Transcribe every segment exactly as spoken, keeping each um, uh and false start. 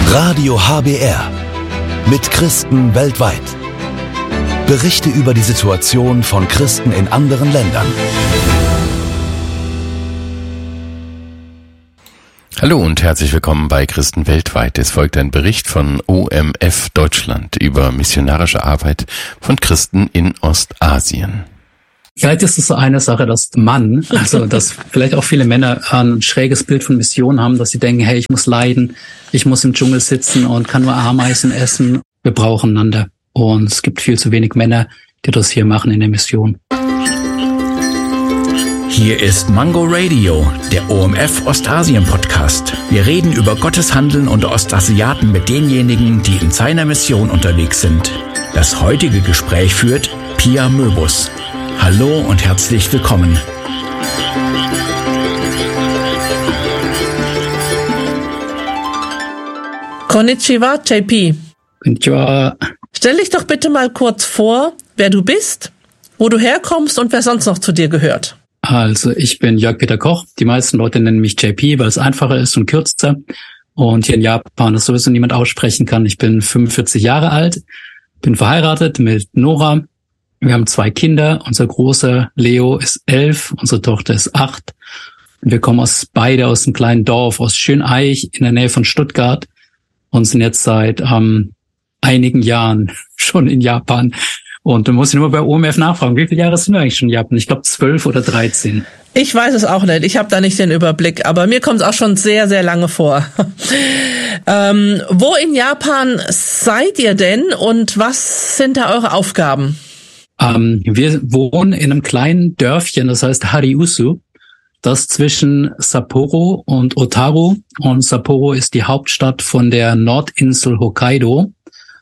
Radio H B R mit Christen weltweit. Berichte über die Situation von Christen in anderen Ländern. Hallo und herzlich willkommen bei Christen weltweit. Es folgt ein Bericht von O M F Deutschland über missionarische Arbeit von Christen in Ostasien. Vielleicht ist es so eine Sache, dass Mann, also dass vielleicht auch viele Männer ein schräges Bild von Mission haben, dass sie denken, hey, ich muss leiden, ich muss im Dschungel sitzen und kann nur Ameisen essen. Wir brauchen einander. Und es gibt viel zu wenig Männer, die das hier machen in der Mission. Hier ist Mango Radio, der O M F Ostasien Podcast. Wir reden über Gottes Handeln unter Ostasiaten mit denjenigen, die in seiner Mission unterwegs sind. Das heutige Gespräch führt Pia Möbus. Hallo und herzlich willkommen. Konnichiwa, J P. Konnichiwa. Stell dich doch bitte mal kurz vor, wer du bist, wo du herkommst und wer sonst noch zu dir gehört. Also ich bin Jörg-Peter Koch. Die meisten Leute nennen mich J P, weil es einfacher ist und kürzer. Und hier in Japan das sowieso niemand aussprechen kann. Ich bin fünfundvierzig Jahre alt, bin verheiratet mit Nora. Wir haben zwei Kinder. Unser großer Leo ist elf, unsere Tochter ist acht. Und wir kommen aus beide aus einem kleinen Dorf, aus Schöneich in der Nähe von Stuttgart und sind jetzt seit ähm, einigen Jahren schon in Japan. Und du musst immer bei O M F nachfragen, wie viele Jahre sind wir eigentlich schon in Japan? Ich glaube zwölf oder dreizehn. Ich weiß es auch nicht, ich habe da nicht den Überblick, aber mir kommt es auch schon sehr, sehr lange vor. ähm, wo in Japan seid ihr denn und was sind da eure Aufgaben? Ähm, wir wohnen in einem kleinen Dörfchen, das heißt Hariusu, das zwischen Sapporo und Otaru. Und Sapporo ist die Hauptstadt von der Nordinsel Hokkaido.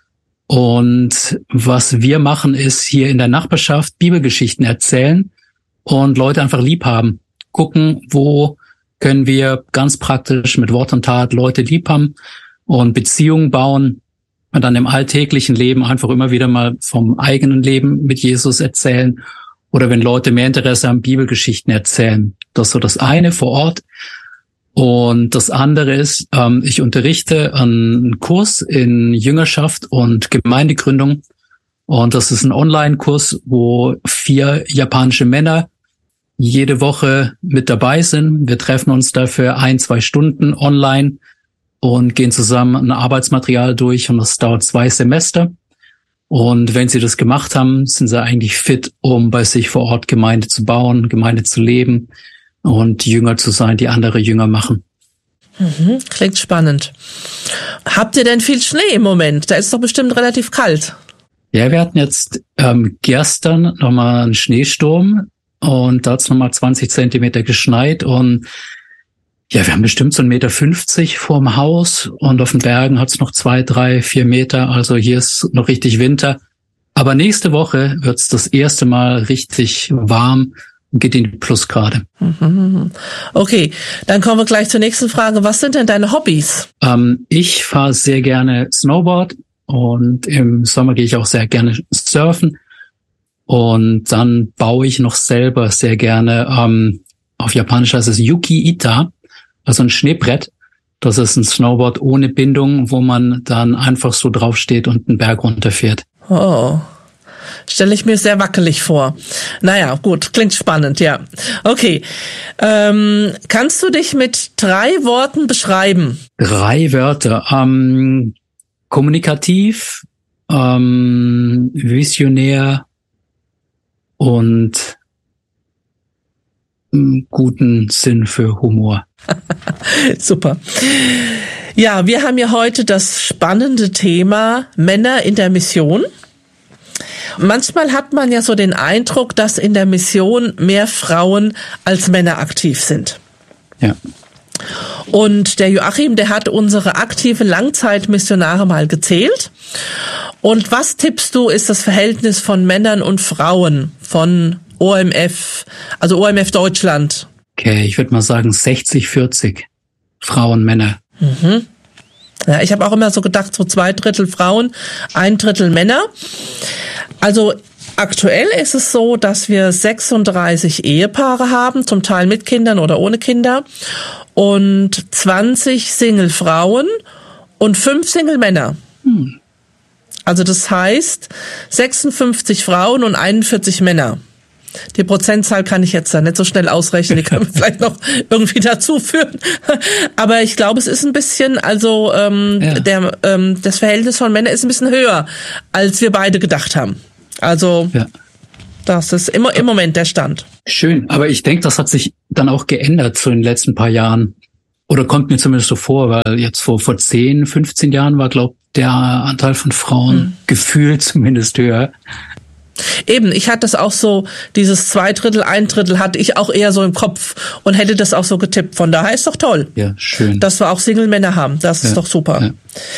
Und was wir machen, ist hier in der Nachbarschaft Bibelgeschichten erzählen und Leute einfach lieb haben. Gucken, wo können wir ganz praktisch mit Wort und Tat Leute lieb haben und Beziehungen bauen. Und dann im alltäglichen Leben einfach immer wieder mal vom eigenen Leben mit Jesus erzählen. Oder wenn Leute mehr Interesse haben, Bibelgeschichten erzählen. Das ist so das eine vor Ort. Und das andere ist, ähm, ich unterrichte einen Kurs in Jüngerschaft und Gemeindegründung. Und das ist ein Online-Kurs, wo vier japanische Männer jede Woche mit dabei sind. Wir treffen uns dafür ein, zwei Stunden online und gehen zusammen ein Arbeitsmaterial durch und das dauert zwei Semester. Und wenn sie das gemacht haben, sind sie eigentlich fit, um bei sich vor Ort Gemeinde zu bauen, Gemeinde zu leben und Jünger zu sein, die andere Jünger machen. Mhm, klingt spannend. Habt ihr denn viel Schnee im Moment? Da ist es doch bestimmt relativ kalt. Ja, wir hatten jetzt ähm, gestern nochmal einen Schneesturm und da hat es nochmal zwanzig Zentimeter geschneit und ja, wir haben bestimmt so einen Meter fünfzig vorm Haus und auf den Bergen hat es noch zwei, drei, vier Meter. Also hier ist noch richtig Winter. Aber nächste Woche wird es das erste Mal richtig warm und geht in die Plusgrade. Okay, dann kommen wir gleich zur nächsten Frage. Was sind denn deine Hobbys? Ähm, ich fahre sehr gerne Snowboard und im Sommer gehe ich auch sehr gerne surfen. Und dann baue ich noch selber sehr gerne, ähm, auf Japanisch heißt es Yuki-Ita. Also ein Schneebrett, das ist ein Snowboard ohne Bindung, wo man dann einfach so draufsteht und einen Berg runterfährt. Oh, stelle ich mir sehr wackelig vor. Naja, gut, klingt spannend, ja. Okay, ähm, kannst du dich mit drei Worten beschreiben? Drei Wörter. Ähm, kommunikativ, ähm, visionär und guten Sinn für Humor. Super. Ja, wir haben ja heute das spannende Thema Männer in der Mission. Manchmal hat man ja so den Eindruck, dass in der Mission mehr Frauen als Männer aktiv sind. Ja. Und der Joachim, der hat unsere aktiven Langzeitmissionare mal gezählt. Und was tippst du, ist das Verhältnis von Männern und Frauen von O M F, also O M F Deutschland? Okay, ich würde mal sagen sechzig vierzig Frauen, Männer. Mhm. Ja, ich habe auch immer so gedacht, so zwei Drittel Frauen, ein Drittel Männer. Also aktuell ist es so, dass wir sechsunddreißig Ehepaare haben, zum Teil mit Kindern oder ohne Kinder, und zwanzig Single-Frauen und fünf Single-Männer. Hm. Also das heißt sechsundfünfzig Frauen und einundvierzig Männer. Die Prozentzahl kann ich jetzt da nicht so schnell ausrechnen, die können wir vielleicht noch irgendwie dazu führen. Aber ich glaube, es ist ein bisschen, also ähm, ja. der, ähm, das Verhältnis von Männern ist ein bisschen höher, als wir beide gedacht haben. Also ja. Das ist immer im Moment der Stand. Schön, aber ich denke, das hat sich dann auch geändert so in den letzten paar Jahren. Oder kommt mir zumindest so vor, weil jetzt vor vor zehn, fünfzehn Jahren war, glaube ich, der Anteil von Frauen mhm. gefühlt zumindest höher. Eben, ich hatte das auch so, dieses zwei Drittel, ein Drittel hatte ich auch eher so im Kopf und hätte das auch so getippt. Von daher ist doch toll. Ja, schön. Dass wir auch Single-Männer haben. Das ist ja. doch super.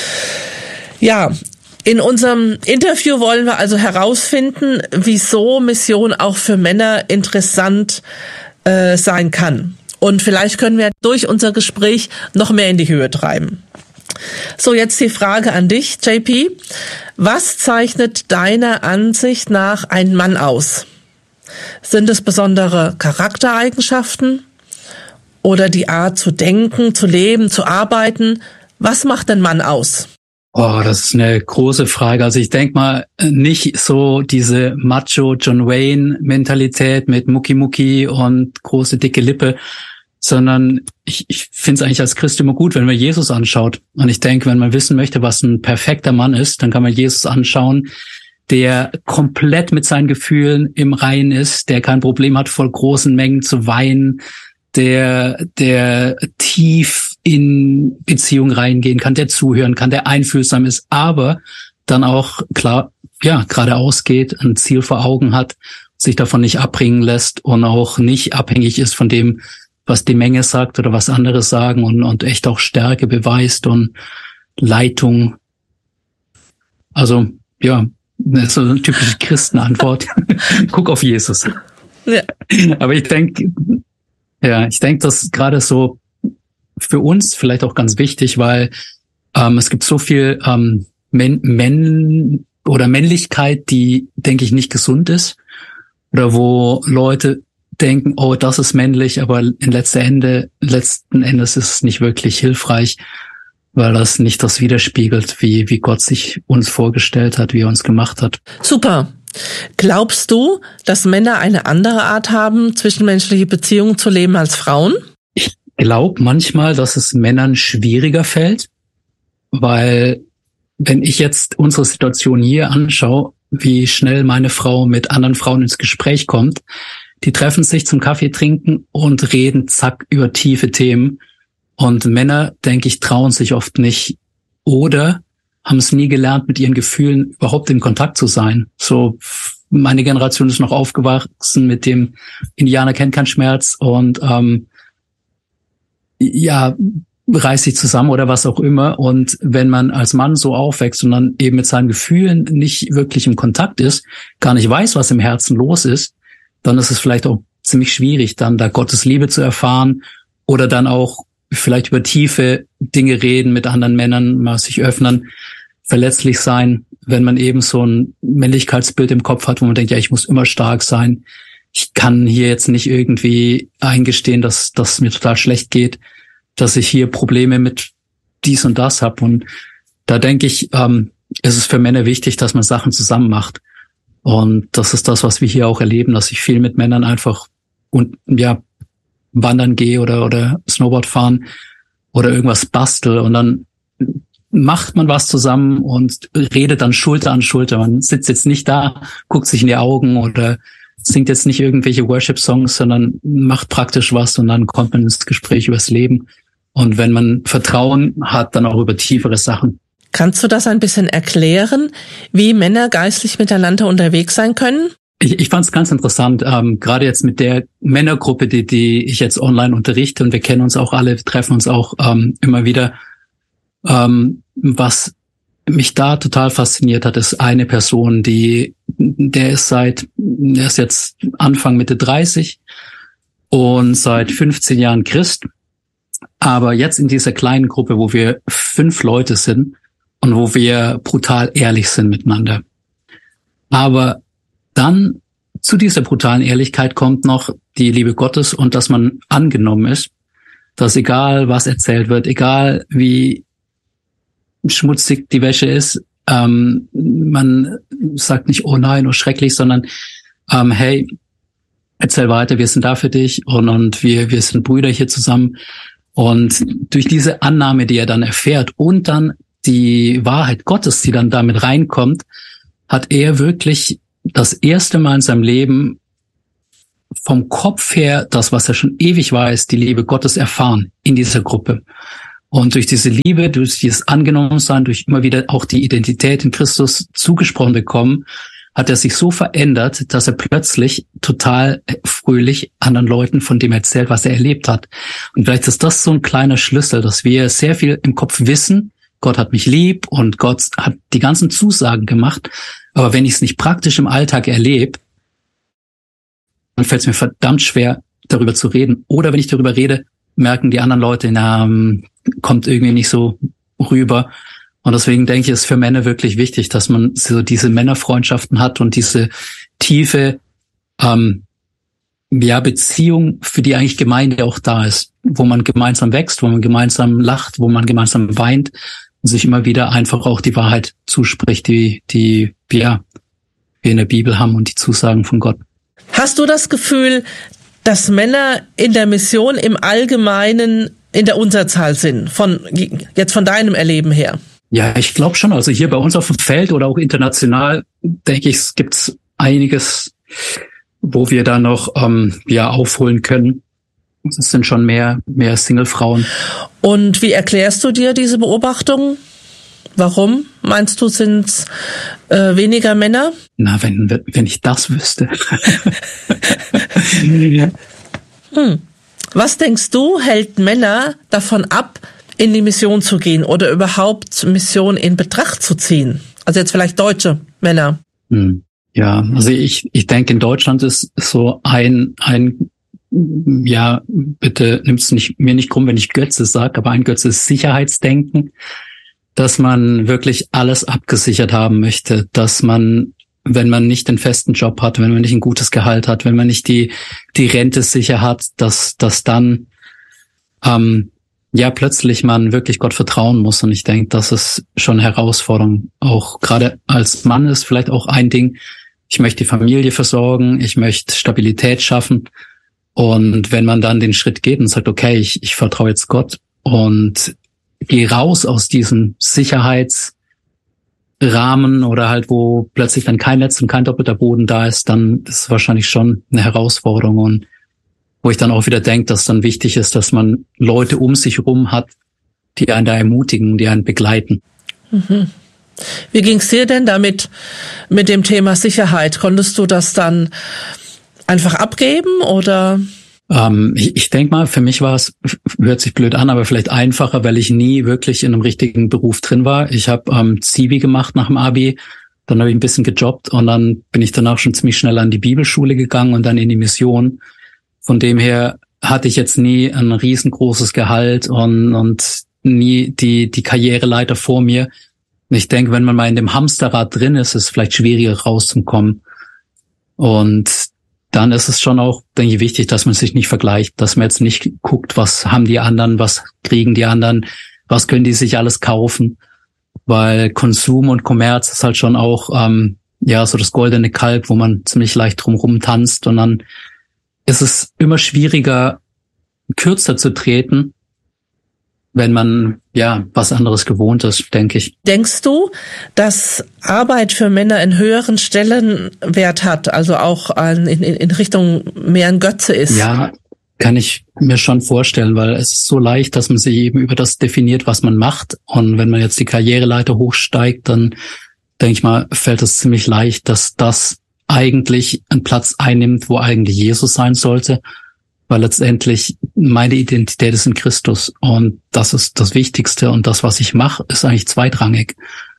Ja. ja, in unserem Interview wollen wir also herausfinden, wieso Mission auch für Männer interessant äh, sein kann. Und vielleicht können wir durch unser Gespräch noch mehr in die Höhe treiben. So, jetzt die Frage an dich, J P. Was zeichnet deiner Ansicht nach einen Mann aus? Sind es besondere Charaktereigenschaften oder die Art zu denken, zu leben, zu arbeiten? Was macht ein Mann aus? Oh, das ist eine große Frage. Also ich denke mal, nicht so diese Macho John Wayne Mentalität mit Mucki Mucki und große dicke Lippe, sondern ich, ich finde es eigentlich als Christ immer gut, wenn man Jesus anschaut. Und ich denke, wenn man wissen möchte, was ein perfekter Mann ist, dann kann man Jesus anschauen, der komplett mit seinen Gefühlen im Reinen ist, der kein Problem hat, voll großen Mengen zu weinen, der der tief in Beziehung reingehen kann, der zuhören kann, der einfühlsam ist, aber dann auch klar, ja, geradeaus geht, ein Ziel vor Augen hat, sich davon nicht abbringen lässt und auch nicht abhängig ist von dem, was die Menge sagt oder was andere sagen und, und echt auch Stärke beweist und Leitung. Also, ja, das ist so eine typische Christenantwort. Guck auf Jesus. Ja. Aber ich denke, ja, ich denke, das ist gerade so für uns vielleicht auch ganz wichtig, weil ähm, es gibt so viel ähm, Män- Männ- oder Männlichkeit, die, denke ich, nicht gesund ist oder wo Leute denken, oh, das ist männlich, aber in letzter Ende, letzten Endes ist es nicht wirklich hilfreich, weil das nicht das widerspiegelt, wie, wie Gott sich uns vorgestellt hat, wie er uns gemacht hat. Super. Glaubst du, dass Männer eine andere Art haben, zwischenmenschliche Beziehungen zu leben als Frauen? Ich glaube manchmal, dass es Männern schwieriger fällt, weil wenn ich jetzt unsere Situation hier anschaue, wie schnell meine Frau mit anderen Frauen ins Gespräch kommt, die treffen sich zum Kaffee trinken und reden zack über tiefe Themen. Und Männer, denke ich, trauen sich oft nicht oder haben es nie gelernt, mit ihren Gefühlen überhaupt in Kontakt zu sein. So, meine Generation ist noch aufgewachsen mit dem Indianer kennt keinen Schmerz und ähm, ja, reißt sich zusammen oder was auch immer. Und wenn man als Mann so aufwächst und dann eben mit seinen Gefühlen nicht wirklich im Kontakt ist, gar nicht weiß, was im Herzen los ist, dann ist es vielleicht auch ziemlich schwierig, dann da Gottes Liebe zu erfahren oder dann auch vielleicht über tiefe Dinge reden mit anderen Männern, mal sich öffnen, verletzlich sein, wenn man eben so ein Männlichkeitsbild im Kopf hat, wo man denkt, ja, ich muss immer stark sein. Ich kann hier jetzt nicht irgendwie eingestehen, dass das mir total schlecht geht, dass ich hier Probleme mit dies und das habe. Und da denke ich, ähm, ist es für Männer wichtig, dass man Sachen zusammen macht. Und das ist das, was wir hier auch erleben, dass ich viel mit Männern einfach und ja wandern gehe oder oder Snowboard fahren oder irgendwas bastel und dann macht man was zusammen und redet dann Schulter an Schulter. Man sitzt jetzt nicht da, guckt sich in die Augen oder singt jetzt nicht irgendwelche Worship-Songs, sondern macht praktisch was und dann kommt man ins Gespräch übers Leben. Und wenn man Vertrauen hat, dann auch über tiefere Sachen. Kannst du das ein bisschen erklären, wie Männer geistlich miteinander unterwegs sein können? Ich, ich fand es ganz interessant, ähm, gerade jetzt mit der Männergruppe, die, die ich jetzt online unterrichte und wir kennen uns auch alle, wir treffen uns auch ähm, immer wieder. Ähm, was mich da total fasziniert hat, ist eine Person, die, der ist seit, der ist jetzt Anfang Mitte dreißig und seit fünfzehn Jahren Christ. Aber jetzt in dieser kleinen Gruppe, wo wir fünf Leute sind und wo wir brutal ehrlich sind miteinander. Aber dann zu dieser brutalen Ehrlichkeit kommt noch die Liebe Gottes und dass man angenommen ist, dass egal was erzählt wird, egal wie schmutzig die Wäsche ist. Ähm, man sagt nicht, oh nein, oh schrecklich, sondern ähm, hey, erzähl weiter, wir sind da für dich und, und wir, wir sind Brüder hier zusammen. Und durch diese Annahme, die er dann erfährt und dann die Wahrheit Gottes, die dann damit reinkommt, hat er wirklich das erste Mal in seinem Leben vom Kopf her, das, was er schon ewig weiß, die Liebe Gottes erfahren in dieser Gruppe. Und durch diese Liebe, durch dieses Angenommensein, durch immer wieder auch die Identität in Christus zugesprochen bekommen, hat er sich so verändert, dass er plötzlich total fröhlich anderen Leuten von dem erzählt, was er erlebt hat. Und vielleicht ist das so ein kleiner Schlüssel, dass wir sehr viel im Kopf wissen, Gott hat mich lieb und Gott hat die ganzen Zusagen gemacht, aber wenn ich es nicht praktisch im Alltag erlebe, dann fällt es mir verdammt schwer, darüber zu reden. Oder wenn ich darüber rede, merken die anderen Leute, na, kommt irgendwie nicht so rüber. Und deswegen denke ich, ist für Männer wirklich wichtig, dass man so diese Männerfreundschaften hat und diese tiefe ähm, ja, Beziehung, für die eigentlich Gemeinde auch da ist, wo man gemeinsam wächst, wo man gemeinsam lacht, wo man gemeinsam weint und sich immer wieder einfach auch die Wahrheit zuspricht, die, die ja, wir in der Bibel haben und die Zusagen von Gott. Hast du das Gefühl, dass Männer in der Mission im Allgemeinen in der Unterzahl sind, von jetzt von deinem Erleben her? Ja, ich glaube schon. Also hier bei uns auf dem Feld oder auch international, denke ich, es gibt einiges, wo wir da noch ähm, ja aufholen können. Es sind schon mehr mehr Single-Frauen. Und wie erklärst du dir diese Beobachtung? Warum, meinst du, sind es äh, weniger Männer? Na, wenn wenn ich das wüsste. hm. Was denkst du, hält Männer davon ab, in die Mission zu gehen oder überhaupt Mission in Betracht zu ziehen? Also jetzt vielleicht deutsche Männer. Hm. Ja, also ich ich denke, in Deutschland ist so ein ein ja, bitte nimm's nicht mir nicht krumm, wenn ich Götze sage, aber ein Götze ist Sicherheitsdenken, dass man wirklich alles abgesichert haben möchte, dass man, wenn man nicht den festen Job hat, wenn man nicht ein gutes Gehalt hat, wenn man nicht die die Rente sicher hat, dass dass dann ähm, ja plötzlich man wirklich Gott vertrauen muss. Und ich denke, das ist schon eine Herausforderung. Auch gerade als Mann ist vielleicht auch ein Ding, ich möchte die Familie versorgen, ich möchte Stabilität schaffen. Und wenn man dann den Schritt geht und sagt, okay, ich, ich vertraue jetzt Gott und gehe raus aus diesem Sicherheitsrahmen oder halt, wo plötzlich dann kein Netz und kein doppelter Boden da ist, dann ist es wahrscheinlich schon eine Herausforderung. Und wo ich dann auch wieder denke, dass dann wichtig ist, dass man Leute um sich herum hat, die einen da ermutigen, die einen begleiten. Mhm. Wie ging's dir denn damit, mit dem Thema Sicherheit? Konntest du das dann einfach abgeben oder? Ähm, ich ich denke mal, für mich war es, hört sich blöd an, aber vielleicht einfacher, weil ich nie wirklich in einem richtigen Beruf drin war. Ich habe ähm, Zivi gemacht nach dem Abi, dann habe ich ein bisschen gejobbt und dann bin ich danach schon ziemlich schnell an die Bibelschule gegangen und dann in die Mission. Von dem her hatte ich jetzt nie ein riesengroßes Gehalt und, und nie die, die Karriereleiter vor mir. Und ich denke, wenn man mal in dem Hamsterrad drin ist, ist es vielleicht schwieriger rauszukommen. Und dann ist es schon auch, denke ich, wichtig, dass man sich nicht vergleicht, dass man jetzt nicht guckt, was haben die anderen, was kriegen die anderen, was können die sich alles kaufen. Weil Konsum und Kommerz ist halt schon auch, ähm, ja, so das goldene Kalb, wo man ziemlich leicht drumherum tanzt und dann ist es immer schwieriger, kürzer zu treten, wenn man ja was anderes gewohnt ist, denke ich. Denkst du, dass Arbeit für Männer einen höheren Stellenwert hat, also auch in, in, in Richtung mehr ein Götze ist? Ja, kann ich mir schon vorstellen, weil es ist so leicht, dass man sich eben über das definiert, was man macht. Und wenn man jetzt die Karriereleiter hochsteigt, dann denke ich mal, fällt es ziemlich leicht, dass das eigentlich einen Platz einnimmt, wo eigentlich Jesus sein sollte. Weil letztendlich meine Identität ist in Christus und das ist das Wichtigste und das, was ich mache, ist eigentlich zweitrangig.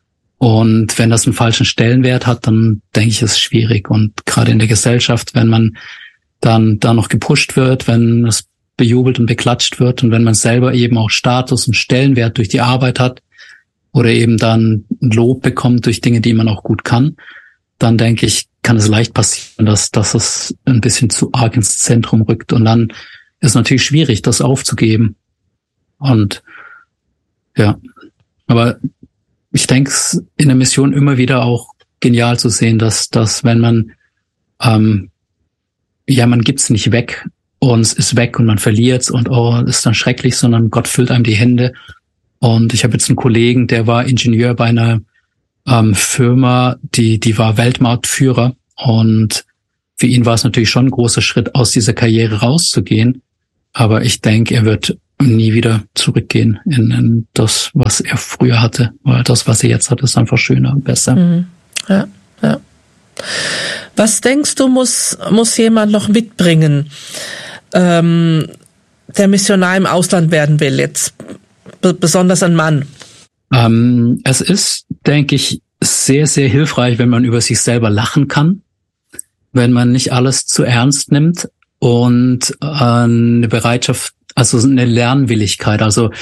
Und wenn das einen falschen Stellenwert hat, dann denke ich, ist es schwierig. Und gerade in der Gesellschaft, wenn man dann da noch gepusht wird, wenn es bejubelt und beklatscht wird und wenn man selber eben auch Status und Stellenwert durch die Arbeit hat oder eben dann Lob bekommt durch Dinge, die man auch gut kann, dann denke ich, kann es leicht passieren, dass, dass es ein bisschen zu arg ins Zentrum rückt. Und dann ist es natürlich schwierig, das aufzugeben. Und ja, aber ich denke, es in der Mission immer wieder auch genial zu sehen, dass, dass wenn man, ähm, ja, man gibt's nicht weg und es ist weg und man verliert's und oh, ist dann schrecklich, sondern Gott füllt einem die Hände. Und ich habe jetzt einen Kollegen, der war Ingenieur bei einer ähm, Firma, die, die war Weltmarktführer, und für ihn war es natürlich schon ein großer Schritt, aus dieser Karriere rauszugehen. Aber ich denke, er wird nie wieder zurückgehen in, in das, was er früher hatte, weil das, was er jetzt hat, ist einfach schöner und besser. Mhm. Ja, ja. Was denkst du, muss, muss jemand noch mitbringen, ähm, der Missionar im Ausland werden will, jetzt b- besonders ein Mann? Ähm, es ist, denke ich, sehr, sehr hilfreich, wenn man über sich selber lachen kann, wenn man nicht alles zu ernst nimmt und äh, eine Bereitschaft, also eine Lernwilligkeit. Also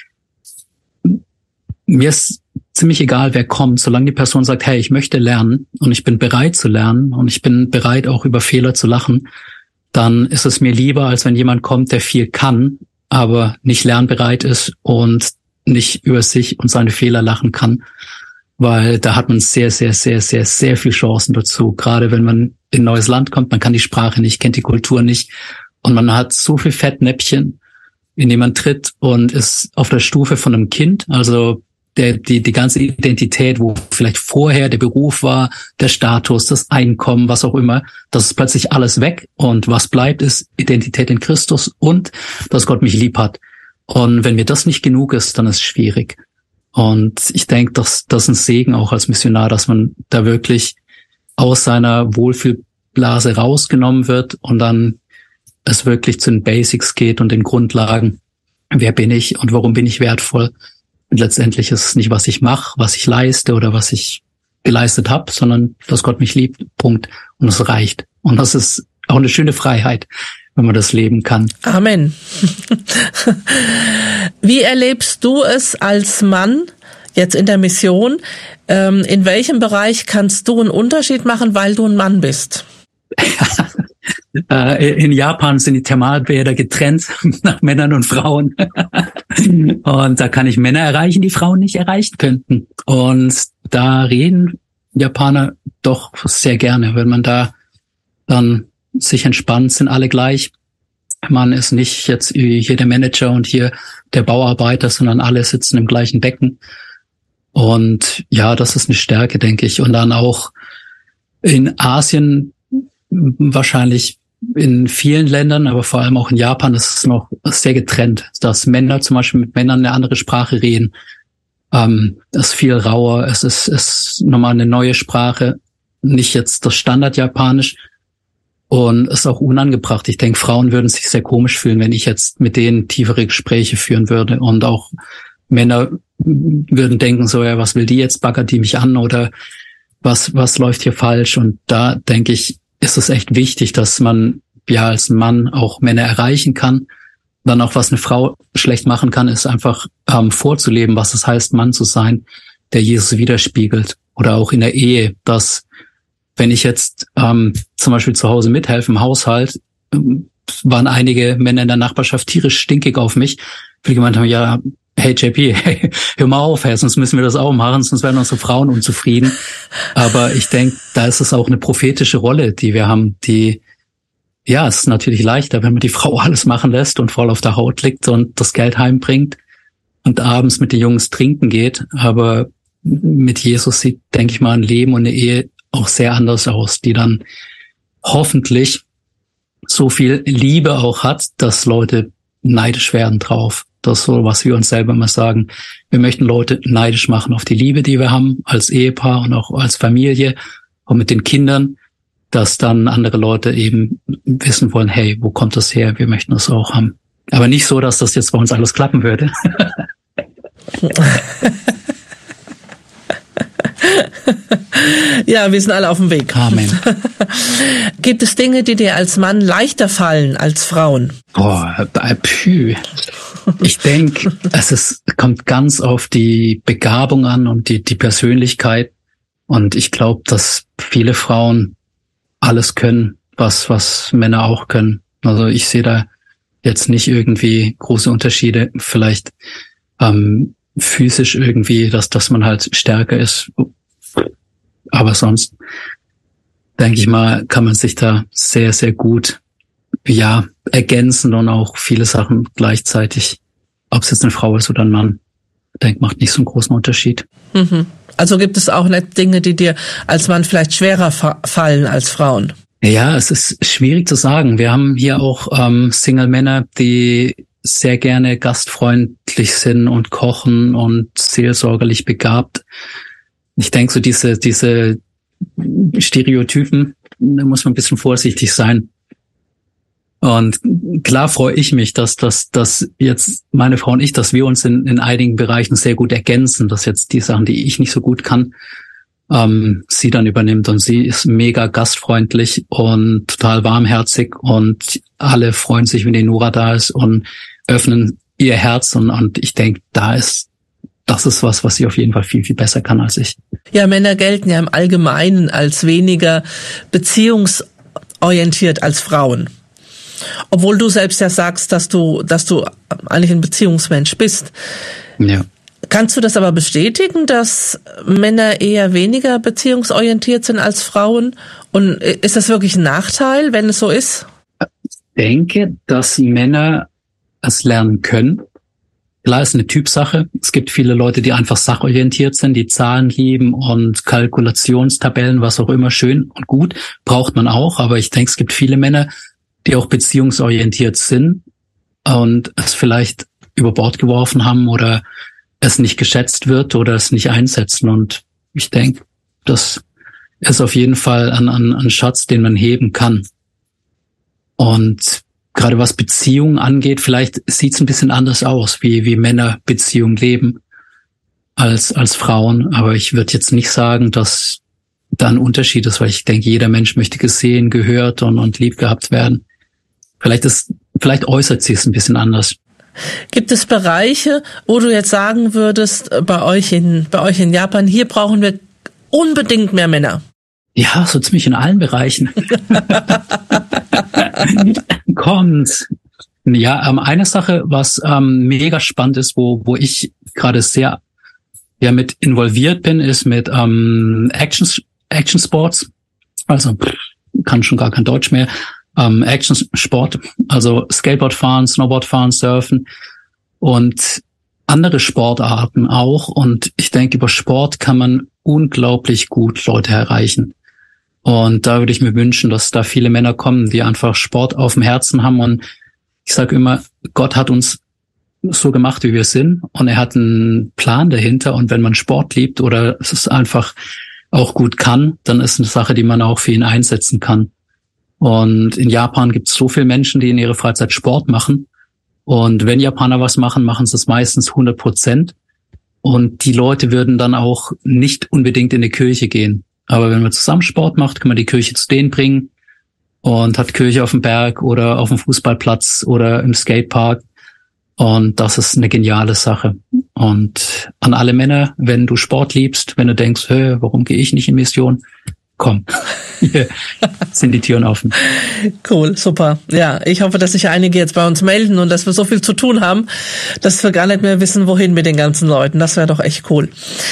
mir ist ziemlich egal, wer kommt, solange die Person sagt, hey, ich möchte lernen und ich bin bereit zu lernen und ich bin bereit, auch über Fehler zu lachen, dann ist es mir lieber, als wenn jemand kommt, der viel kann, aber nicht lernbereit ist und nicht über sich und seine Fehler lachen kann, weil da hat man sehr, sehr, sehr, sehr, sehr viel Chancen dazu. Gerade wenn man in ein neues Land kommt, man kann die Sprache nicht, kennt die Kultur nicht und man hat so viel Fettnäpfchen, in dem man tritt und ist auf der Stufe von einem Kind, also der, die, die ganze Identität, wo vielleicht vorher der Beruf war, der Status, das Einkommen, was auch immer, das ist plötzlich alles weg und was bleibt, ist Identität in Christus und dass Gott mich lieb hat. Und wenn mir das nicht genug ist, dann ist es schwierig. Und ich denke, dass das ist ein Segen auch als Missionar, dass man da wirklich aus seiner Wohlfühlblase rausgenommen wird und dann es wirklich zu den Basics geht und den Grundlagen. Wer bin ich und warum bin ich wertvoll? Und letztendlich ist es nicht, was ich mache, was ich leiste oder was ich geleistet habe, sondern dass Gott mich liebt. Punkt. Und es reicht. Und das ist auch eine schöne Freiheit, wenn man das leben kann. Amen. Wie erlebst du es als Mann jetzt in der Mission? Ähm, in welchem Bereich kannst du einen Unterschied machen, weil du ein Mann bist? In Japan sind die Thermalbäder getrennt nach Männern und Frauen. Und da kann ich Männer erreichen, die Frauen nicht erreichen könnten. Und da reden Japaner doch sehr gerne, wenn man da dann sich entspannt, sind alle gleich. Man ist nicht jetzt hier der Manager und hier der Bauarbeiter, sondern alle sitzen im gleichen Becken. Und ja, das ist eine Stärke, denke ich. Und dann auch in Asien, wahrscheinlich in vielen Ländern, aber vor allem auch in Japan, ist es noch sehr getrennt, dass Männer zum Beispiel mit Männern eine andere Sprache reden. Ähm, das ist viel rauer, es ist, ist nochmal eine neue Sprache, nicht jetzt das Standard-Japanisch und ist auch unangebracht. Ich denke, Frauen würden sich sehr komisch fühlen, wenn ich jetzt mit denen tiefere Gespräche führen würde, und auch Männer würden denken so, ja, was will die jetzt, baggert die mich an oder was, was läuft hier falsch? Und da denke ich, ist es echt wichtig, dass man ja als Mann auch Männer erreichen kann. Dann auch, was eine Frau schlecht machen kann, ist einfach ähm, vorzuleben, was es heißt, Mann zu sein, der Jesus widerspiegelt. Oder auch in der Ehe, dass wenn ich jetzt ähm, zum Beispiel zu Hause mithelfe im Haushalt, ähm, waren einige Männer in der Nachbarschaft tierisch stinkig auf mich, weil die gemeint haben, ja, hey J P, hey, hör mal auf, hey, sonst müssen wir das auch machen, sonst werden unsere Frauen unzufrieden. Aber ich denke, da ist es auch eine prophetische Rolle, die wir haben, die, ja, es ist natürlich leichter, wenn man die Frau alles machen lässt und voll auf der Haut liegt und das Geld heimbringt und abends mit den Jungs trinken geht. Aber mit Jesus sieht, denke ich mal, ein Leben und eine Ehe auch sehr anders aus, die dann hoffentlich so viel Liebe auch hat, dass Leute neidisch werden drauf. Das ist so, was wir uns selber immer sagen. Wir möchten Leute neidisch machen auf die Liebe, die wir haben als Ehepaar und auch als Familie und mit den Kindern, dass dann andere Leute eben wissen wollen, hey, wo kommt das her? Wir möchten das auch haben. Aber nicht so, dass das jetzt bei uns alles klappen würde. Ja, wir sind alle auf dem Weg. Amen. Gibt es Dinge, die dir als Mann leichter fallen als Frauen? Boah, pü. Ich denke, es ist, kommt ganz auf die Begabung an und die, die Persönlichkeit. Und ich glaube, dass viele Frauen alles können, was, was Männer auch können. Also ich sehe da jetzt nicht irgendwie große Unterschiede. Vielleicht ähm, physisch irgendwie, dass, dass man halt stärker ist. Aber sonst, denke ich mal, kann man sich da sehr, sehr gut, ja, ergänzen und auch viele Sachen gleichzeitig, ob es jetzt eine Frau ist oder ein Mann, denke, macht nicht so einen großen Unterschied. Mhm. Also gibt es auch nicht Dinge, die dir als Mann vielleicht schwerer fa- fallen als Frauen? Ja, es ist schwierig zu sagen. Wir haben hier auch ähm, Single-Männer, die sehr gerne gastfreundlich sind und kochen und seelsorgerlich begabt. Ich denke, so diese diese Stereotypen, da muss man ein bisschen vorsichtig sein. Und klar freue ich mich, dass dass dass jetzt meine Frau und ich, dass wir uns in in einigen Bereichen sehr gut ergänzen, dass jetzt die Sachen, die ich nicht so gut kann, ähm, sie dann übernimmt. Und sie ist mega gastfreundlich und total warmherzig und alle freuen sich, wenn die Nora da ist und öffnen ihr Herz. Und, und ich denke, da ist das ist was, was sie auf jeden Fall viel, viel besser kann als ich. Ja, Männer gelten ja im Allgemeinen als weniger beziehungsorientiert als Frauen. Obwohl du selbst ja sagst, dass du, dass du eigentlich ein Beziehungsmensch bist. Ja. Kannst du das aber bestätigen, dass Männer eher weniger beziehungsorientiert sind als Frauen? Und ist das wirklich ein Nachteil, wenn es so ist? Ich denke, dass Männer es lernen können. Klar, ist eine Typsache. Es gibt viele Leute, die einfach sachorientiert sind, die Zahlen lieben und Kalkulationstabellen, was auch immer, schön und gut, braucht man auch. Aber ich denke, es gibt viele Männer, die auch beziehungsorientiert sind und es vielleicht über Bord geworfen haben oder es nicht geschätzt wird oder es nicht einsetzen. Und ich denke, das ist auf jeden Fall ein, ein, ein Schatz, den man heben kann. Und gerade was Beziehungen angeht, vielleicht sieht es ein bisschen anders aus, wie, wie Männer Beziehungen leben als, als Frauen. Aber ich würde jetzt nicht sagen, dass da ein Unterschied ist, weil ich denke, jeder Mensch möchte gesehen, gehört und, und lieb gehabt werden. Vielleicht ist, vielleicht äußert sich es ein bisschen anders. Gibt es Bereiche, wo du jetzt sagen würdest, bei euch in, bei euch in Japan, hier brauchen wir unbedingt mehr Männer? Ja, so ziemlich in allen Bereichen. Kommt. Ja, ähm, eine Sache, was ähm, mega spannend ist, wo wo ich gerade sehr ja mit involviert bin, ist mit ähm, Action Action Sports. Also pff, kann schon gar kein Deutsch mehr. Ähm, Action Sport, also Skateboard fahren, Snowboard fahren, Surfen und andere Sportarten auch. Und ich denke, über Sport kann man unglaublich gut Leute erreichen. Und da würde ich mir wünschen, dass da viele Männer kommen, die einfach Sport auf dem Herzen haben. Und ich sage immer, Gott hat uns so gemacht, wie wir sind. Und er hat einen Plan dahinter. Und wenn man Sport liebt oder es einfach auch gut kann, dann ist es eine Sache, die man auch für ihn einsetzen kann. Und in Japan gibt es so viele Menschen, die in ihrer Freizeit Sport machen. Und wenn Japaner was machen, machen sie es meistens hundert Prozent. Und die Leute würden dann auch nicht unbedingt in die Kirche gehen. Aber wenn man zusammen Sport macht, kann man die Kirche zu denen bringen und hat Kirche auf dem Berg oder auf dem Fußballplatz oder im Skatepark. Und das ist eine geniale Sache. Und an alle Männer, wenn du Sport liebst, wenn du denkst, hey, warum gehe ich nicht in Mission? Komm, hier sind die Türen offen. Cool, super. Ja, ich hoffe, dass sich einige jetzt bei uns melden und dass wir so viel zu tun haben, dass wir gar nicht mehr wissen, wohin mit den ganzen Leuten. Das wäre doch echt cool.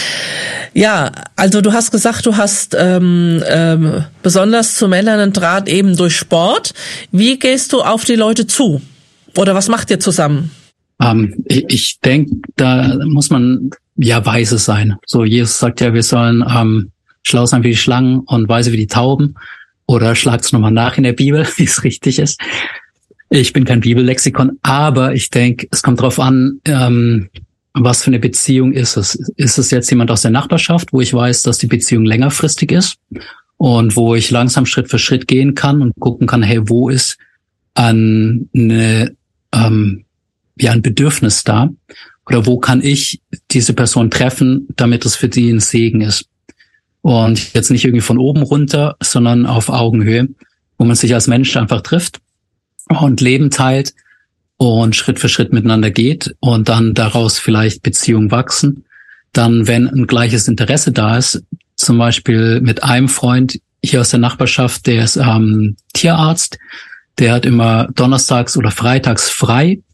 Ja, also du hast gesagt, du hast ähm, ähm, besonders zu Männern einen Draht eben durch Sport. Wie gehst du auf die Leute zu? Oder was macht ihr zusammen? Ähm, ich ich denke, da muss man ja weise sein. So, Jesus sagt ja, wir sollen ähm, schlau sein wie die Schlangen und weise wie die Tauben. Oder schlagt's nochmal nach in der Bibel, wie es richtig ist. Ich bin kein Bibellexikon, aber ich denke, es kommt drauf an, ähm, was für eine Beziehung ist es. Ist es jetzt jemand aus der Nachbarschaft, wo ich weiß, dass die Beziehung längerfristig ist und wo ich langsam Schritt für Schritt gehen kann und gucken kann, hey, wo ist ein, eine, ähm, ja, ein Bedürfnis da? Oder wo kann ich diese Person treffen, damit es für die ein Segen ist? Und jetzt nicht irgendwie von oben runter, sondern auf Augenhöhe, wo man sich als Mensch einfach trifft und Leben teilt und Schritt für Schritt miteinander geht und dann daraus vielleicht Beziehungen wachsen. Dann, wenn ein gleiches Interesse da ist, zum Beispiel mit einem Freund hier aus der Nachbarschaft, der ist ähm, Tierarzt, der hat immer donnerstags oder freitags frei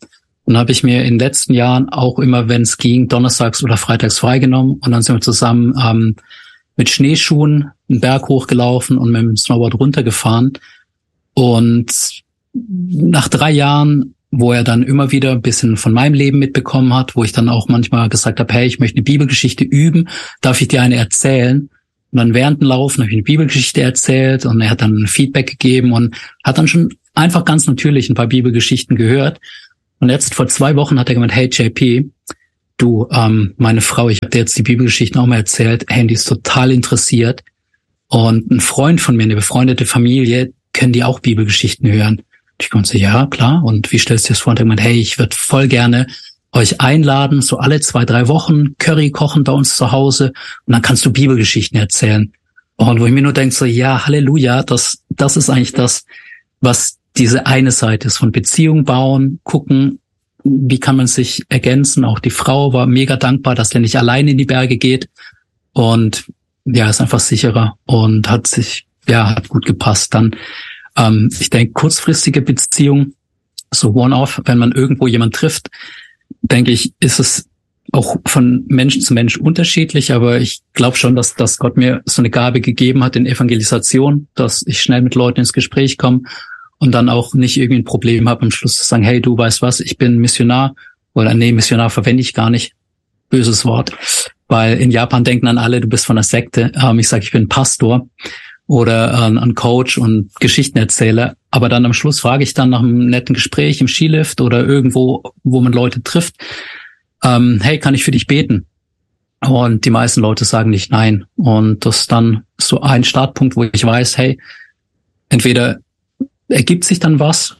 Und habe ich mir in den letzten Jahren auch immer, wenn es ging, donnerstags oder freitags freigenommen. Und dann sind wir zusammen ähm, mit Schneeschuhen einen Berg hochgelaufen und mit dem Snowboard runtergefahren. Und nach drei Jahren, wo er dann immer wieder ein bisschen von meinem Leben mitbekommen hat, wo ich dann auch manchmal gesagt habe, hey, ich möchte eine Bibelgeschichte üben, darf ich dir eine erzählen? Und dann während dem Laufen habe ich eine Bibelgeschichte erzählt und er hat dann Feedback gegeben und hat dann schon einfach ganz natürlich ein paar Bibelgeschichten gehört. Und jetzt vor zwei Wochen hat er gemeint, hey J P, du, ähm, meine Frau, ich habe dir jetzt die Bibelgeschichten auch mal erzählt, hey, die ist total interessiert. Und ein Freund von mir, eine befreundete Familie, können die auch Bibelgeschichten hören. Und ich konnte so, ja, klar. Und wie stellst du dir das vor? Und er gemeint, hey, ich würde voll gerne euch einladen, so alle zwei, drei Wochen Curry kochen bei uns zu Hause und dann kannst du Bibelgeschichten erzählen. Und wo ich mir nur denke, so, ja, Halleluja, das, das ist eigentlich das, was diese eine Seite ist, von Beziehung bauen, gucken, wie kann man sich ergänzen. Auch die Frau war mega dankbar, dass der nicht alleine in die Berge geht und ja, ist einfach sicherer und hat sich, ja, hat gut gepasst. Dann, ähm, ich denke, kurzfristige Beziehung, so One-Off, wenn man irgendwo jemand trifft, denke ich, ist es auch von Mensch zu Mensch unterschiedlich, aber ich glaube schon, dass, dass Gott mir so eine Gabe gegeben hat in Evangelisation, dass ich schnell mit Leuten ins Gespräch komme und dann auch nicht irgendwie ein Problem habe, am Schluss zu sagen, hey, du weißt was, ich bin Missionar, oder nee, Missionar verwende ich gar nicht, böses Wort, weil in Japan denken dann alle, du bist von einer Sekte, ähm, ich sage, ich bin Pastor oder äh, ein Coach und Geschichtenerzähler, aber dann am Schluss frage ich dann nach einem netten Gespräch im Skilift oder irgendwo, wo man Leute trifft, ähm, hey, kann ich für dich beten? Und die meisten Leute sagen nicht nein. Und das ist dann so ein Startpunkt, wo ich weiß, hey, entweder ergibt sich dann was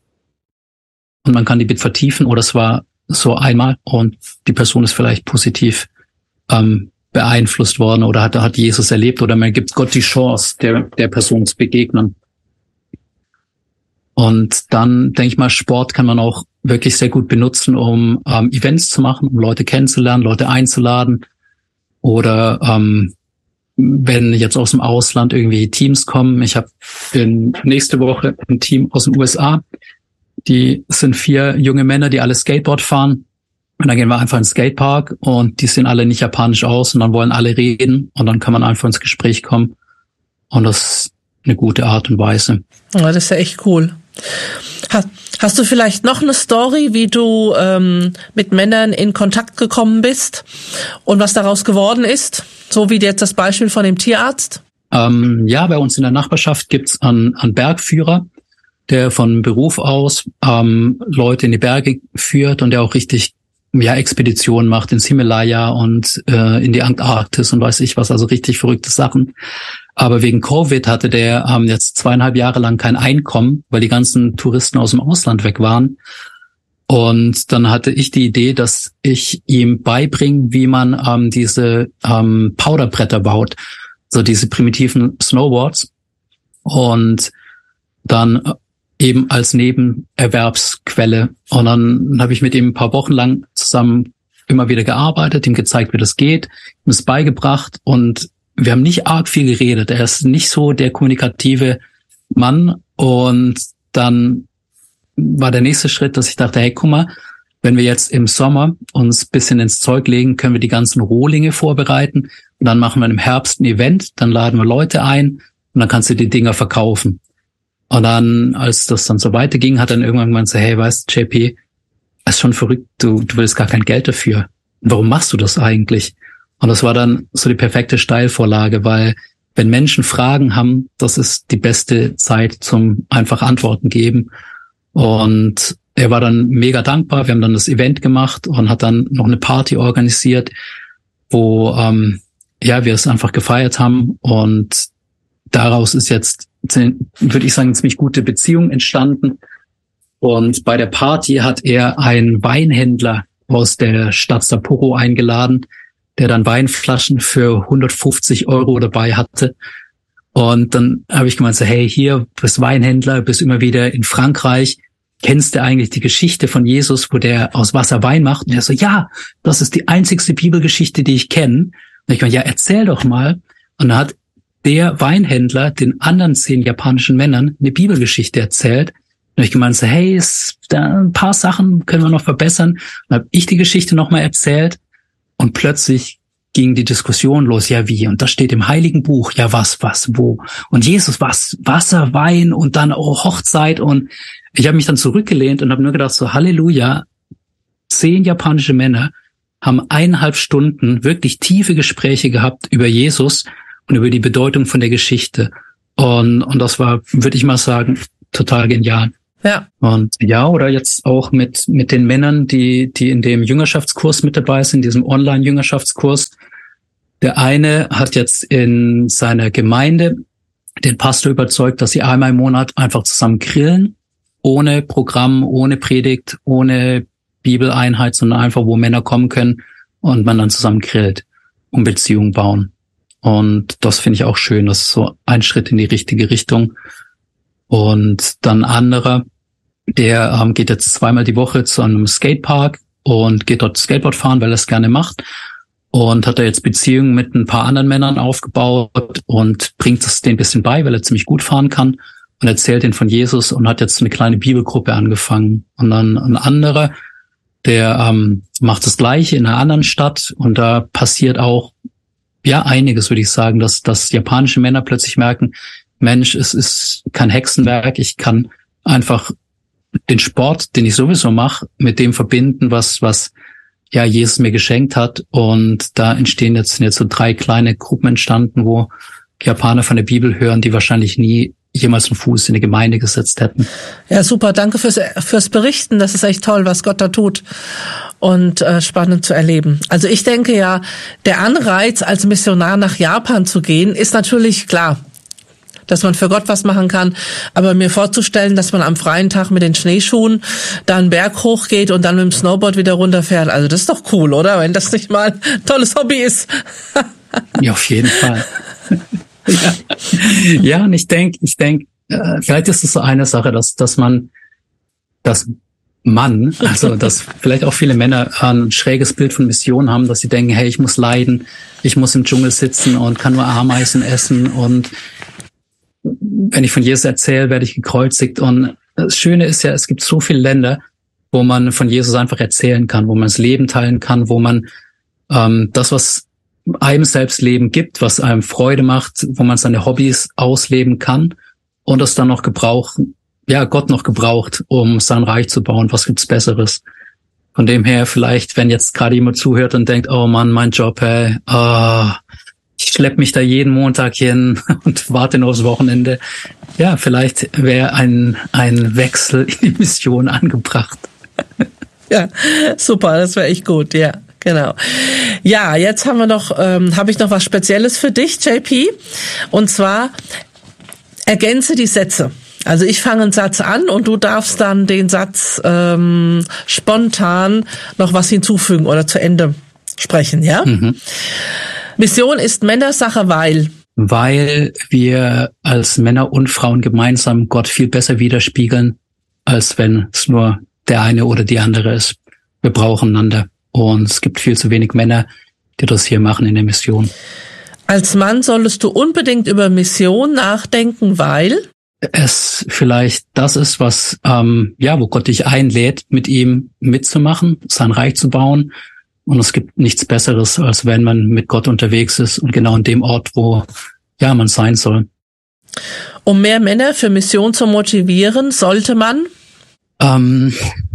und man kann die Bitte vertiefen oder es war so einmal und die Person ist vielleicht positiv ähm, beeinflusst worden oder hat, hat Jesus erlebt oder man gibt Gott die Chance, der, der Person zu begegnen. Und dann, denke ich mal, Sport kann man auch wirklich sehr gut benutzen, um ähm, Events zu machen, um Leute kennenzulernen, Leute einzuladen. Oder ähm, wenn jetzt aus dem Ausland irgendwie Teams kommen. Ich habe nächste Woche ein Team aus den U S A. Die sind vier junge Männer, die alle Skateboard fahren. Und dann gehen wir einfach ins Skatepark und die sehen alle nicht japanisch aus und dann wollen alle reden und dann kann man einfach ins Gespräch kommen. Und das ist eine gute Art und Weise. Ja, das ist ja echt cool. Hast, hast du vielleicht noch eine Story, wie du ähm, mit Männern in Kontakt gekommen bist und was daraus geworden ist? So wie jetzt das Beispiel von dem Tierarzt? Ähm, ja, bei uns in der Nachbarschaft gibt's einen, einen Bergführer, der von Beruf aus ähm, Leute in die Berge führt und der auch richtig ja Expeditionen macht ins Himalaya und äh, in die Antarktis und weiß ich was, also richtig verrückte Sachen. Aber wegen Covid hatte der ähm, jetzt zweieinhalb Jahre lang kein Einkommen, weil die ganzen Touristen aus dem Ausland weg waren. Und dann hatte ich die Idee, dass ich ihm beibringe, wie man ähm, diese ähm, Powderbretter baut, so diese primitiven Snowboards. Und dann eben als Nebenerwerbsquelle. Und dann habe ich mit ihm ein paar Wochen lang zusammen immer wieder gearbeitet, ihm gezeigt, wie das geht, ihm es beigebracht und wir haben nicht arg viel geredet. Er ist nicht so der kommunikative Mann. Und dann war der nächste Schritt, dass ich dachte, hey, guck mal, wenn wir jetzt im Sommer uns ein bisschen ins Zeug legen, können wir die ganzen Rohlinge vorbereiten. Und dann machen wir im Herbst ein Event, dann laden wir Leute ein und dann kannst du die Dinger verkaufen. Und dann, als das dann so weiterging, hat dann irgendwann gemeint so, hey, weißt du, J P, das ist schon verrückt, du, du willst gar kein Geld dafür. Warum machst du das eigentlich? Und das war dann so die perfekte Steilvorlage, weil wenn Menschen Fragen haben, das ist die beste Zeit zum einfach Antworten geben. Und er war dann mega dankbar. Wir haben dann das Event gemacht und hat dann noch eine Party organisiert, wo ähm, ja wir es einfach gefeiert haben. Und daraus ist jetzt, würde ich sagen, eine ziemlich gute Beziehung entstanden. Und bei der Party hat er einen Weinhändler aus der Stadt Sapporo eingeladen, der dann Weinflaschen für hundertfünfzig Euro dabei hatte. Und dann habe ich gemeint, so, hey, hier, du bist Weinhändler, bist immer wieder in Frankreich, kennst du eigentlich die Geschichte von Jesus, wo der aus Wasser Wein macht? Und er so, ja, das ist die einzigste Bibelgeschichte, die ich kenne. Und ich meinte, ja, erzähl doch mal. Und dann hat der Weinhändler den anderen zehn japanischen Männern eine Bibelgeschichte erzählt, Und ich gemeint so, hey, ist da ein paar Sachen können wir noch verbessern. Dann habe ich die Geschichte nochmal erzählt und plötzlich ging die Diskussion los. Ja, wie? Und das steht im Heiligen Buch. Ja, was, was, wo? Und Jesus, was? Wasser, Wein und dann oh, Hochzeit. Und ich habe mich dann zurückgelehnt und habe nur gedacht so, Halleluja, zehn japanische Männer haben eineinhalb Stunden wirklich tiefe Gespräche gehabt über Jesus und über die Bedeutung von der Geschichte. Und, und das war, würde ich mal sagen, total genial. Ja. Und ja, oder jetzt auch mit mit den Männern, die die in dem Jüngerschaftskurs mit dabei sind, diesem Online-Jüngerschaftskurs. Der eine hat jetzt in seiner Gemeinde den Pastor überzeugt, dass sie einmal im Monat einfach zusammen grillen, ohne Programm, ohne Predigt, ohne Bibeleinheit, sondern einfach, wo Männer kommen können und man dann zusammen grillt und Beziehungen bauen. Und das finde ich auch schön. Das ist so ein Schritt in die richtige Richtung. Und dann anderer, der ähm, geht jetzt zweimal die Woche zu einem Skatepark und geht dort Skateboard fahren, weil er es gerne macht. Und hat da jetzt Beziehungen mit ein paar anderen Männern aufgebaut und bringt es denen ein bisschen bei, weil er ziemlich gut fahren kann. Und erzählt ihnen von Jesus und hat jetzt eine kleine Bibelgruppe angefangen. Und dann ein anderer, der ähm, macht das Gleiche in einer anderen Stadt. Und da passiert auch ja einiges, würde ich sagen, dass, dass japanische Männer plötzlich merken, Mensch, es ist kein Hexenwerk, ich kann einfach den Sport, den ich sowieso mache, mit dem verbinden, was was ja Jesus mir geschenkt hat. Und da entstehen jetzt, sind jetzt so drei kleine Gruppen entstanden, wo Japaner von der Bibel hören, die wahrscheinlich nie jemals einen Fuß in eine Gemeinde gesetzt hätten. Ja, super. Danke fürs, fürs Berichten. Das ist echt toll, was Gott da tut. Und äh, spannend zu erleben. Also ich denke ja, der Anreiz, als Missionar nach Japan zu gehen, ist natürlich klar, dass man für Gott was machen kann. Aber mir vorzustellen, dass man am freien Tag mit den Schneeschuhen da einen Berg hochgeht und dann mit dem Snowboard wieder runterfährt, also das ist doch cool, oder? Wenn das nicht mal ein tolles Hobby ist. Ja, auf jeden Fall. ja. ja, und ich denke, ich denke, äh, vielleicht ist es so eine Sache, dass dass man, dass man, also dass vielleicht auch viele Männer ein schräges Bild von Mission haben, dass sie denken, hey, ich muss leiden, ich muss im Dschungel sitzen und kann nur Ameisen essen und wenn ich von Jesus erzähle, werde ich gekreuzigt. Und das Schöne ist ja, es gibt so viele Länder, wo man von Jesus einfach erzählen kann, wo man das Leben teilen kann, wo man ähm, das, was einem selbst Leben gibt, was einem Freude macht, wo man seine Hobbys ausleben kann und das dann noch gebraucht, ja, Gott noch gebraucht, um sein Reich zu bauen. Was gibt's Besseres? Von dem her vielleicht, wenn jetzt gerade jemand zuhört und denkt, oh Mann, mein Job, hey, oh, ich schlepp mich da jeden Montag hin und warte noch aufs Wochenende. Ja, vielleicht wäre ein ein Wechsel in die Mission angebracht. Ja, super, das wäre echt gut, ja, genau. Ja, jetzt haben wir noch, ähm, habe ich noch was Spezielles für dich, J P. Und zwar ergänze die Sätze. Also ich fange einen Satz an und du darfst dann den Satz ähm, spontan noch was hinzufügen oder zu Ende sprechen, ja? Mhm. Mission ist Männersache, weil? Weil wir als Männer und Frauen gemeinsam Gott viel besser widerspiegeln, als wenn es nur der eine oder die andere ist. Wir brauchen einander. Und es gibt viel zu wenig Männer, die das hier machen in der Mission. Als Mann solltest du unbedingt über Mission nachdenken, weil? Es vielleicht das ist, was, ähm, ja, wo Gott dich einlädt, mit ihm mitzumachen, sein Reich zu bauen. Und es gibt nichts Besseres, als wenn man mit Gott unterwegs ist und genau an dem Ort, wo ja man sein soll. Um mehr Männer für Mission zu motivieren, sollte man? Ähm,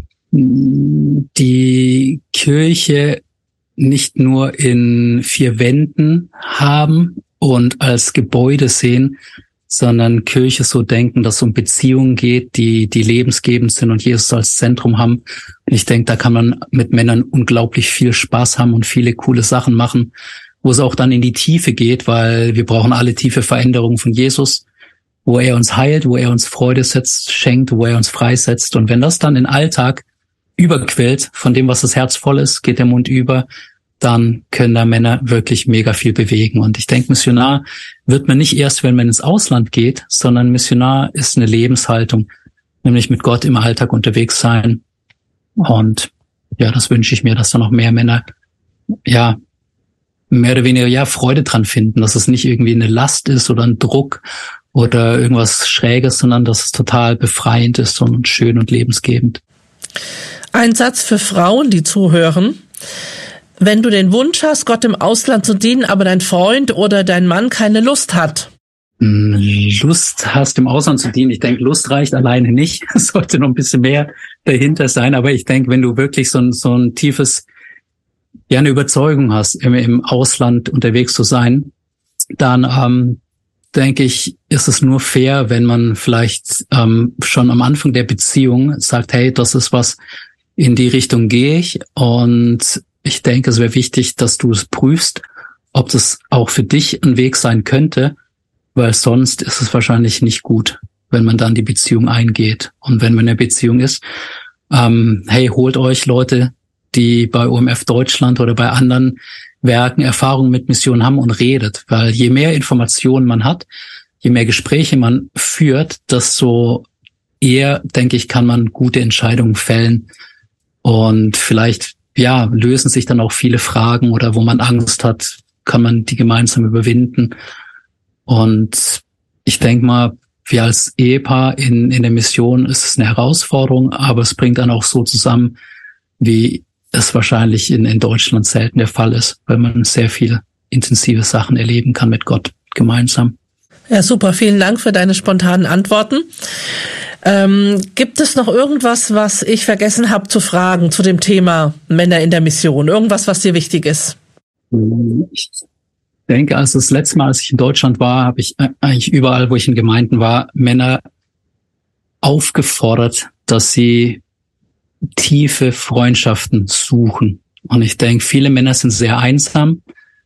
die Kirche nicht nur in vier Wänden haben und als Gebäude sehen, sondern Kirche so denken, dass es um Beziehungen geht, die die lebensgebend sind und Jesus als Zentrum haben. Und ich denke, da kann man mit Männern unglaublich viel Spaß haben und viele coole Sachen machen, wo es auch dann in die Tiefe geht, weil wir brauchen alle tiefe Veränderungen von Jesus, wo er uns heilt, wo er uns Freude setzt, schenkt, wo er uns freisetzt. Und wenn das dann in den Alltag überquillt von dem, was das Herz voll ist, geht der Mund über, dann können da Männer wirklich mega viel bewegen. Und ich denke, Missionar wird man nicht erst, wenn man ins Ausland geht, sondern Missionar ist eine Lebenshaltung, nämlich mit Gott im Alltag unterwegs sein. Und ja, das wünsche ich mir, dass da noch mehr Männer, ja, mehr oder weniger, ja, Freude dran finden, dass es nicht irgendwie eine Last ist oder ein Druck oder irgendwas Schräges, sondern dass es total befreiend ist und schön und lebensgebend. Ein Satz für Frauen, die zuhören. Wenn du den Wunsch hast, Gott im Ausland zu dienen, aber dein Freund oder dein Mann keine Lust hat. Lust hast, im Ausland zu dienen. Ich denke, Lust reicht alleine nicht. Es sollte noch ein bisschen mehr dahinter sein. Aber ich denke, wenn du wirklich so ein, so ein tiefes, ja, eine Überzeugung hast, im, im Ausland unterwegs zu sein, dann ähm, denke ich, ist es nur fair, wenn man vielleicht ähm, schon am Anfang der Beziehung sagt, hey, das ist was, in die Richtung gehe ich. Und ich denke, es wäre wichtig, dass du es prüfst, ob das auch für dich ein Weg sein könnte, weil sonst ist es wahrscheinlich nicht gut, wenn man dann die Beziehung eingeht. Und wenn man in einer Beziehung ist, ähm, hey, holt euch Leute, die bei O M F Deutschland oder bei anderen Werken Erfahrung mit Mission haben und redet. Weil je mehr Informationen man hat, je mehr Gespräche man führt, desto eher, denke ich, kann man gute Entscheidungen fällen. Und vielleicht, ja, lösen sich dann auch viele Fragen oder wo man Angst hat, kann man die gemeinsam überwinden. Und ich denke mal, wir als Ehepaar in, in der Mission ist es eine Herausforderung, aber es bringt dann auch so zusammen, wie es wahrscheinlich in, in Deutschland selten der Fall ist, weil man sehr viele intensive Sachen erleben kann mit Gott gemeinsam. Ja, super. Vielen Dank für deine spontanen Antworten. Ähm, gibt es noch irgendwas, was ich vergessen habe zu fragen zu dem Thema Männer in der Mission? Irgendwas, was dir wichtig ist? Ich denke, als das letzte Mal, als ich in Deutschland war, habe ich eigentlich überall, wo ich in Gemeinden war, Männer aufgefordert, dass sie tiefe Freundschaften suchen. Und ich denke, viele Männer sind sehr einsam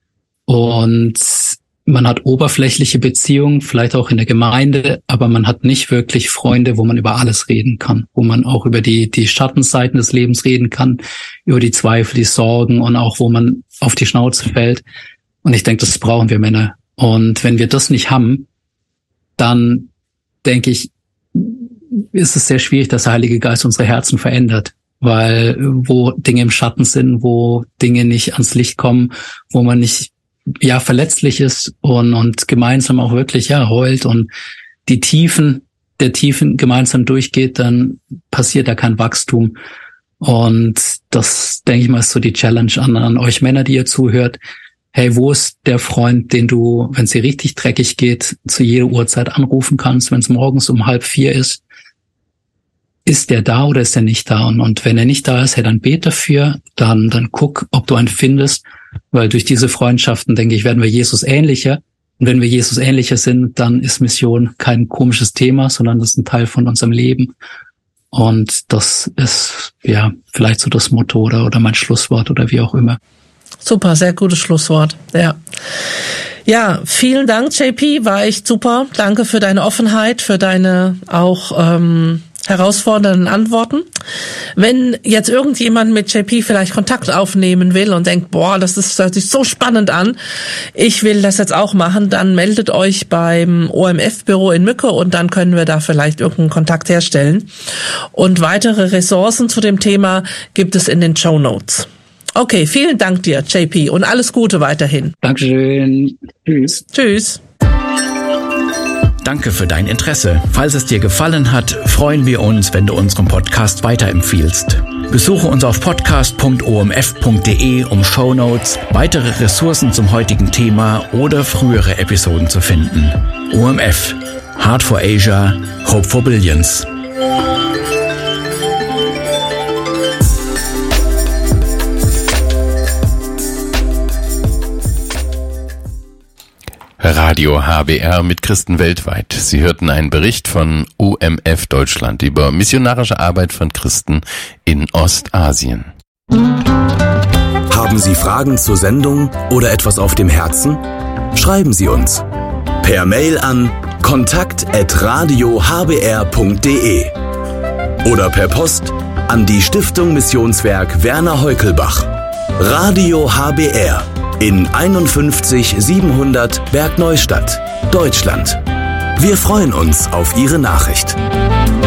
und man hat oberflächliche Beziehungen, vielleicht auch in der Gemeinde, aber man hat nicht wirklich Freunde, wo man über alles reden kann, wo man auch über die die Schattenseiten des Lebens reden kann, über die Zweifel, die Sorgen und auch wo man auf die Schnauze fällt. Und ich denke, das brauchen wir Männer. Und wenn wir das nicht haben, dann denke ich, ist es sehr schwierig, dass der Heilige Geist unsere Herzen verändert. Weil wo Dinge im Schatten sind, wo Dinge nicht ans Licht kommen, wo man nicht ja verletzlich ist und, und gemeinsam auch wirklich ja heult und die Tiefen der Tiefen gemeinsam durchgeht, dann passiert da kein Wachstum. Und das, denke ich mal, ist so die Challenge an, an euch Männer, die ihr zuhört. Hey, wo ist der Freund, den du, wenn es dir richtig dreckig geht, zu jeder Uhrzeit anrufen kannst, wenn es morgens um halb vier ist? Ist der da oder ist er nicht da? Und, und wenn er nicht da ist, hey, dann bet dafür, dann, dann guck, ob du einen findest, weil durch diese Freundschaften, denke ich, werden wir Jesus ähnlicher. Und wenn wir Jesus ähnlicher sind, dann ist Mission kein komisches Thema, sondern das ist ein Teil von unserem Leben. Und das ist, ja, vielleicht so das Motto oder, oder mein Schlusswort oder wie auch immer. Super, sehr gutes Schlusswort, ja. Ja, vielen Dank, J P, war echt super. Danke für deine Offenheit, für deine auch ähm, herausfordernden Antworten. Wenn jetzt irgendjemand mit J P vielleicht Kontakt aufnehmen will und denkt, boah, das ist, das hört sich so spannend an, ich will das jetzt auch machen, dann meldet euch beim O M F-Büro in Mücke und dann können wir da vielleicht irgendeinen Kontakt herstellen. Und weitere Ressourcen zu dem Thema gibt es in den Shownotes. Okay, vielen Dank dir, J P, und alles Gute weiterhin. Dankeschön. Tschüss. Tschüss. Danke für dein Interesse. Falls es dir gefallen hat, freuen wir uns, wenn du unseren Podcast weiterempfiehlst. Besuche uns auf podcast punkt o m f punkt d e, um Shownotes, weitere Ressourcen zum heutigen Thema oder frühere Episoden zu finden. O M F. Heart for Asia, Hope for Billions. Radio H B R mit Christen weltweit. Sie hörten einen Bericht von O M F Deutschland über missionarische Arbeit von Christen in Ostasien. Haben Sie Fragen zur Sendung oder etwas auf dem Herzen? Schreiben Sie uns per Mail an kontakt at radio h b r punkt d e oder per Post an die Stiftung Missionswerk Werner Heukelbach. Radio H B R in einundfünfzig siebenhundert Bergneustadt, Deutschland. Wir freuen uns auf Ihre Nachricht.